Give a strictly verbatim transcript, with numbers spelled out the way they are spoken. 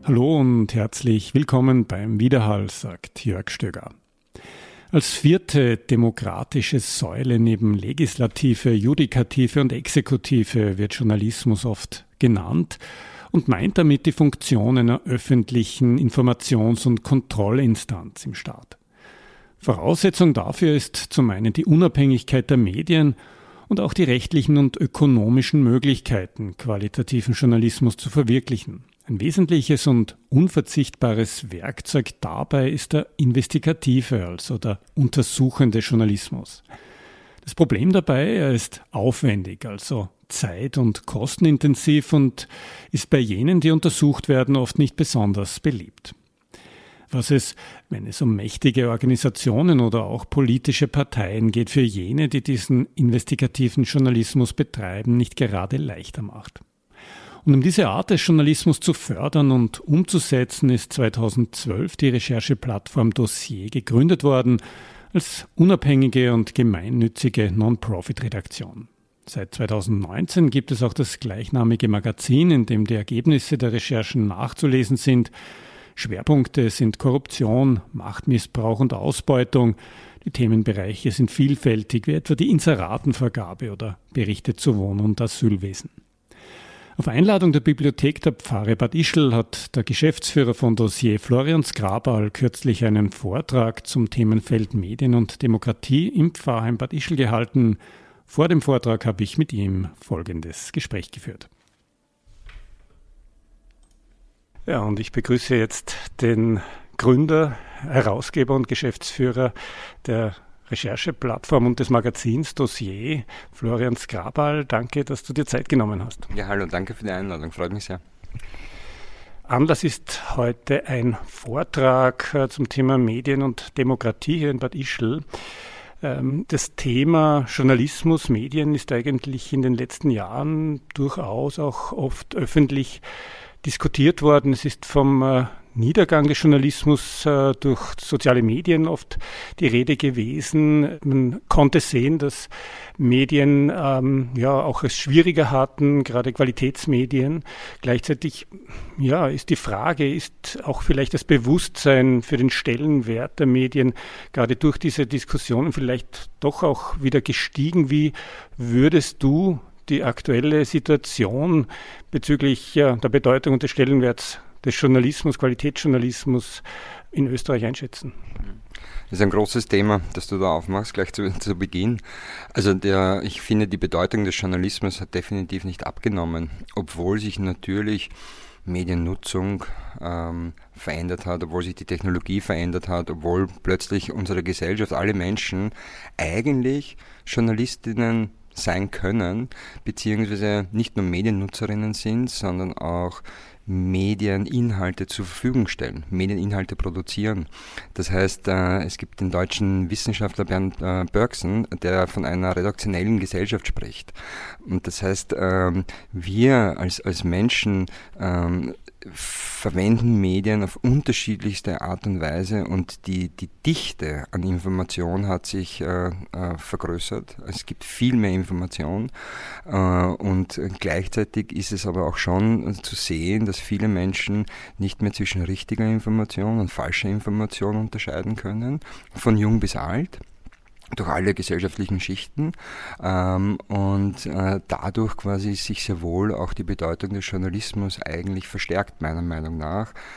Hallo und herzlich willkommen beim Widerhall, sagt Jörg Stöger. Als vierte demokratische Säule neben Legislative, Judikative und Exekutive wird Journalismus oft genannt und meint damit die Funktion einer öffentlichen Informations- und Kontrollinstanz im Staat. Voraussetzung dafür ist zum einen die Unabhängigkeit der Medien und auch die rechtlichen und ökonomischen Möglichkeiten, qualitativen Journalismus zu verwirklichen. Ein wesentliches und unverzichtbares Werkzeug dabei ist der investigative, also der untersuchende Journalismus. Das Problem dabei, er ist aufwendig, also zeit- und kostenintensiv und ist bei jenen, die untersucht werden, oft nicht besonders beliebt. Was es, wenn es um mächtige Organisationen oder auch politische Parteien geht, für jene, die diesen investigativen Journalismus betreiben, nicht gerade leichter macht. Und um diese Art des Journalismus zu fördern und umzusetzen, ist zweitausendzwölf die Rechercheplattform Dossier gegründet worden als unabhängige und gemeinnützige Non-Profit-Redaktion. Seit zweitausendneunzehn gibt es auch das gleichnamige Magazin, in dem die Ergebnisse der Recherchen nachzulesen sind. Schwerpunkte sind Korruption, Machtmissbrauch und Ausbeutung. Die Themenbereiche sind vielfältig, wie etwa die Inseratenvergabe oder Berichte zu Wohn- und Asylwesen. Auf Einladung der Bibliothek der Pfarre Bad Ischl hat der Geschäftsführer von Dossier, Florian Skrabal, kürzlich einen Vortrag zum Themenfeld Medien und Demokratie im Pfarrheim Bad Ischl gehalten. Vor dem Vortrag habe ich mit ihm folgendes Gespräch geführt. Ja, und ich begrüße jetzt den Gründer, Herausgeber und Geschäftsführer der Rechercheplattform und des Magazins Dossier, Florian Skrabal. Danke, dass du dir Zeit genommen hast. Ja, hallo, danke für die Einladung, freut mich sehr. Anlass ist heute ein Vortrag zum Thema Medien und Demokratie hier in Bad Ischl. Das Thema Journalismus, Medien ist eigentlich in den letzten Jahren durchaus auch oft öffentlich diskutiert worden. Es ist vom äh, Niedergang des Journalismus äh, durch soziale Medien oft die Rede gewesen. Man konnte sehen, dass Medien ähm, ja auch es schwieriger hatten, gerade Qualitätsmedien. Gleichzeitig ja, ist die Frage, ist auch vielleicht das Bewusstsein für den Stellenwert der Medien gerade durch diese Diskussionen vielleicht doch auch wieder gestiegen. Wie würdest du die aktuelle Situation bezüglich ja, der Bedeutung und des Stellenwerts des Journalismus, Qualitätsjournalismus in Österreich einschätzen? Das ist ein großes Thema, das du da aufmachst, gleich zu, zu Beginn. Also der, ich finde, die Bedeutung des Journalismus hat definitiv nicht abgenommen, obwohl sich natürlich Mediennutzung ähm, verändert hat, obwohl sich die Technologie verändert hat, obwohl plötzlich unsere Gesellschaft, alle Menschen eigentlich Journalistinnen sein können, beziehungsweise nicht nur Mediennutzerinnen sind, sondern auch Medieninhalte zur Verfügung stellen, Medieninhalte produzieren. Das heißt, äh, es gibt den deutschen Wissenschaftler Bernd äh, Bergson, der von einer redaktionellen Gesellschaft spricht. Und das heißt, ähm, wir als, als Menschen ähm, verwenden Medien auf unterschiedlichste Art und Weise und die, die Dichte an Information hat sich äh, äh, vergrößert. Es gibt viel mehr Information äh, und gleichzeitig ist es aber auch schon zu sehen, dass viele Menschen nicht mehr zwischen richtiger Information und falscher Information unterscheiden können, von jung bis alt, durch alle gesellschaftlichen Schichten ähm, und äh, dadurch quasi sich sehr wohl auch die Bedeutung des Journalismus eigentlich verstärkt, meiner Meinung nach,